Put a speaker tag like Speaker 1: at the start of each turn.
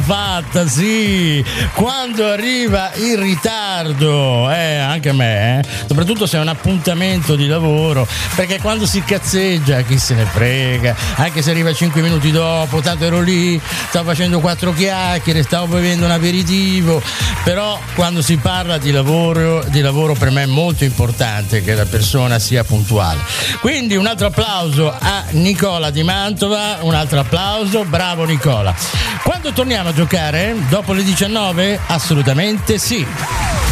Speaker 1: fatta, sì. Quando arriva in ritardo, anche a me, soprattutto se è un appuntamento di lavoro, perché quando si cazzeggia chi se ne frega, anche se arriva 5 minuti dopo, tanto ero lì, stavo facendo 4 chiacchiere, stavo bevendo un aperitivo, però quando si parla di lavoro per me è molto importante che la persona sia puntuale. Quindi un altro applauso a Nicola di Mantova, un altro applauso, bravo Nicola. Quando torniamo a giocare? Dopo le 19? Assolutamente sì.